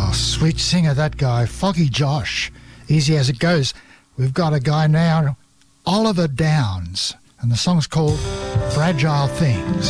Sweet singer, that guy, Foggy Josh. Easy as it goes. We've got a guy now, Oliver Downs, and the song's called Fragile Things.